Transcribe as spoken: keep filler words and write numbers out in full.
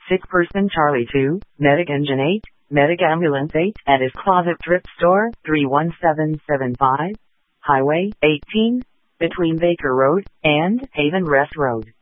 Sick person Charlie two, Medic Engine eight, Medic Ambulance eight, at his Closet Thrift Store, three one seven seven five, Highway eighteen, between Baker Road and Haven Rest Road.